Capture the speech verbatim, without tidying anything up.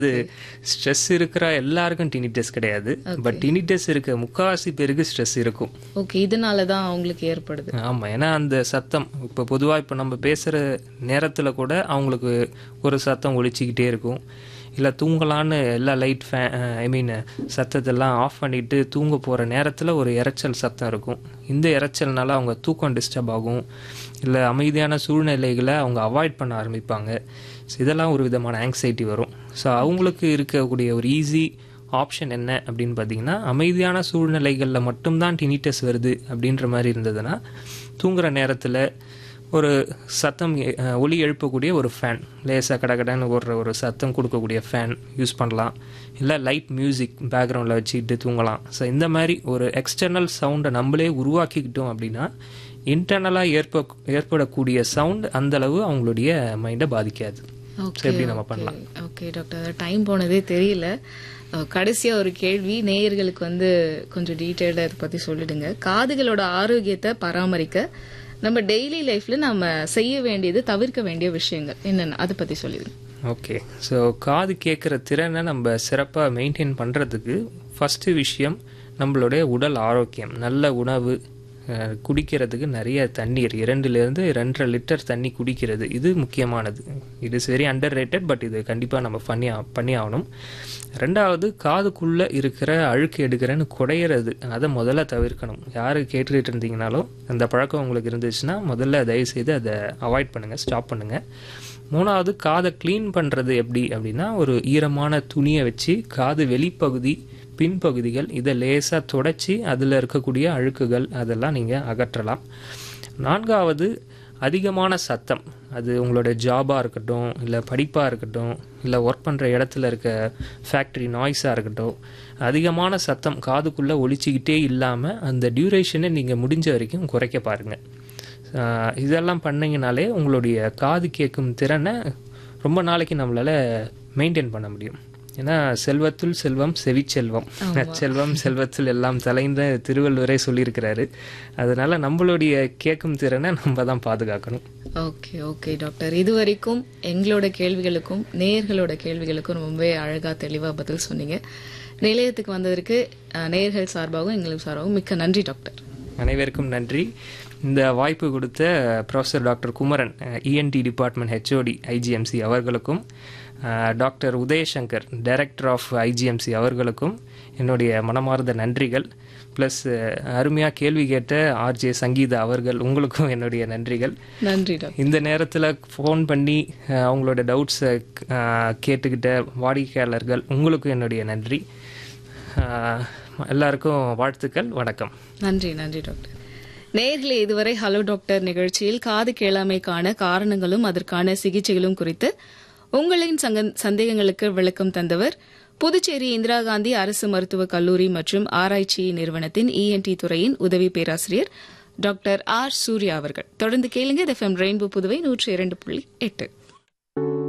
அது ஸ்ட்ரெஸ் இருக்கிற எல்லாருக்கும் டினிட்டஸ் கிடையாது. பட் டினிட்டஸ் இருக்க முக்காவாசி பேருக்கு ஸ்ட்ரெஸ் இருக்கும். ஓகே, இதனால தான் அவங்களுக்கு ஏற்படுது. ஆமாம், ஏன்னா அந்த சத்தம் இப்போ பொதுவாக இப்போ நம்ம பேசுகிற நேரத்தில் கூட அவங்களுக்கு ஒரு சத்தம் ஒலிச்சிக்கிட்டே இருக்கும். இல்லை தூங்கலான்னு எல்லா light fan I mean சத்தத்தெல்லாம் of பண்ணிவிட்டு தூங்க போகிற நேரத்தில் ஒரு இரைச்சல் சத்தம் இருக்கும். இந்த இரைச்சல்னால அவங்க தூக்கம் டிஸ்டர்ப் ஆகும். இல்லை அமைதியான சூழ்நிலைகளை அவங்க அவாய்ட் பண்ண ஆரம்பிப்பாங்க. ஸோ இதெல்லாம் ஒரு விதமான ஆங்ஸைட்டி வரும். ஸோ அவங்களுக்கு இருக்கக்கூடிய ஒரு ஈஸி ஆப்ஷன் என்ன அப்படின்னு பார்த்தீங்கன்னா, அமைதியான சூழ்நிலைகளில் மட்டும்தான் டினிட்டஸ் வருது அப்படின்ற மாதிரி இருந்ததுன்னா, தூங்குகிற நேரத்தில் ஒரு சத்தம் ஒலி எழுப்பக்கூடிய ஒரு ஃபேன், லேசாக கடகடன்னு ஓடுற ஒரு சத்தம் கொடுக்கக்கூடிய ஃபேன் யூஸ் பண்ணலாம். இல்லை லைட் மியூசிக் பேக்ரவுண்டில் வச்சுக்கிட்டு தூங்கலாம். ஸோ இந்த மாதிரி ஒரு எக்ஸ்டர்னல் சவுண்டை நம்மளே உருவாக்கிக்கிட்டோம் அப்படின்னா, இன்டர்னலாக ஏற்ப ஏற்படக்கூடிய சவுண்ட் அந்தளவு அவங்களுடைய மைண்டை பாதிக்காது. எப்படி நம்ம பண்ணலாம்? ஓகே டாக்டர், டைம் போனதே தெரியல. கடைசியா ஒரு கேள்வி, நேயர்களுக்கு வந்து கொஞ்சம் டீட்டெயிலாக இதை பற்றி சொல்லிடுங்க. காதுகளோட ஆரோக்கியத்தை பராமரிக்க நம்ம டெய்லி லைஃப்ல நம்ம செய்ய வேண்டியது, தவிர்க்க வேண்டிய விஷயங்கள் என்னென்ன, அதை பற்றி சொல்லிடுங்க. ஓகே, ஸோ காது கேட்குற திறனை நம்ம சிறப்பாக மெயின்டைன் பண்ணுறதுக்கு ஃபஸ்ட்டு விஷயம் நம்மளுடைய உடல் ஆரோக்கியம். நல்ல உணவு, குடிக்கிறதுக்கு நிறைய தண்ணீர், இரண்டுலேருந்து ரெண்டரை லிட்டர் தண்ணி குடிக்கிறது, இது முக்கியமானது. It is very under rated, but இது கண்டிப்பாக நம்ம பண்ணி பண்ணி ஆகணும். ரெண்டாவது, காதுக்குள்ளே இருக்கிற அழுக்கு எடுக்கிறேன்னு குடையிறது, அதை முதல்ல தவிர்க்கணும். யார் கேட்டுக்கிட்டு இருந்தீங்கனாலும் அந்த பழக்கம் உங்களுக்கு இருந்துச்சுன்னா முதல்ல தயவுசெய்து அதை அவாய்ட் பண்ணுங்கள், ஸ்டாப் பண்ணுங்கள். மூணாவது, காதை க்ளீன் பண்ணுறது எப்படி அப்படின்னா, ஒரு ஈரமான துணியை வச்சு காது வெளிப்பகுதி, பின்பகுதிகள் இதை லேசாக தொடச்சி அதில் இருக்கக்கூடிய அழுக்குகள் அதெல்லாம் நீங்கள் அகற்றலாம். நான்காவது, அதிகமான சத்தம், அது உங்களோட ஜாபாக இருக்கட்டும், இல்லை படிப்பாக இருக்கட்டும், இல்லை ஒர்க் பண்ணுற இடத்துல இருக்க ஃபேக்ட்ரி நாய்ஸாக இருக்கட்டும், அதிகமான சத்தம் காதுக்குள்ளே ஒலிச்சிக்கிட்டே இல்லாமல் அந்த டியூரேஷனை நீங்கள் முடிஞ்ச வரைக்கும் குறைக்க பாருங்கள். இதெல்லாம் பண்ணிங்கனாலே உங்களுடைய காது கேட்கும் திறனை ரொம்ப நாளைக்கு நம்மளால் மெயின்டைன் பண்ண முடியும். ஏன்னா செல்வத்துள் செல்வம் செவிச்செல்வம், செல்வம் செல்வத்தில் எல்லாம் தலைந்த திருவள்ளுவரே சொல்லியிருக்கிறாரு. அதனால நம்மளுடைய கேட்கும் திறனை நம்ம தான் பாதுகாக்கணும். ஓகே ஓகே டாக்டர், இது வரைக்கும் எங்களோட கேள்விகளுக்கும் நேயர்களோட கேள்விகளுக்கும் ரொம்பவே அழகா தெளிவா பதில் சொன்னீங்க. நிலையத்துக்கு வந்ததற்கு நேயர்கள் சார்பாகவும் எங்களுக்கு சார்பாகவும் மிக்க நன்றி டாக்டர். அனைவருக்கும் நன்றி. இந்த வாய்ப்பு கொடுத்த professor doctor Kumaran, ENT department HOD IGMC அவர்களுக்கும், doctor Udayasankar, director of IGMC அவர்களுக்கும் என்னுடைய மனமார்ந்த நன்றிகள். ப்ளஸ் அருமையாக கேள்வி கேட்ட ஆர்ஜே சங்கீதா அவர்கள், உங்களுக்கும் என்னுடைய நன்றிகள். நன்றி. இந்த நேரத்தில் ஃபோன் பண்ணி அவங்களோட டவுட்ஸை கேட்டுக்கிட்ட வாடிக்கையாளர்கள், உங்களுக்கும் என்னுடைய நன்றி. எல்லாருக்கும் வாழ்த்துக்கள், வணக்கம். நன்றி நன்றி டாக்டர். நேயர்களே, இதுவரை ஹலோ டாக்டர் நிகழ்ச்சியில் காது கேளாமைக்கான காரணங்களும் அதற்கான சிகிச்சைகளும் குறித்து உங்களின் சந்தேகங்களுக்கு விளக்கம் தந்தவர் புதுச்சேரி இந்திரா காந்தி அரசு மருத்துவக் கல்லூரி மற்றும் ஆராய்ச்சி நிறுவனத்தின் இஎன்டி துறையின் உதவி பேராசிரியர் டாக்டர் ஆர் சூர்யா அவர்கள். தொடர்ந்து கேளுங்க எஃப்எம் ரெயின்போ புதுவை நூற்றி இரண்டு புள்ளி எட்டு.